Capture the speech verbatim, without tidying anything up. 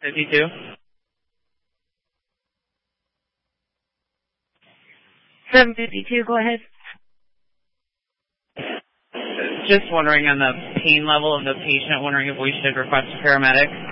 fifty-two. seven fifty-two, go ahead. Just wondering on the pain level of the patient, wondering if we should request a paramedic.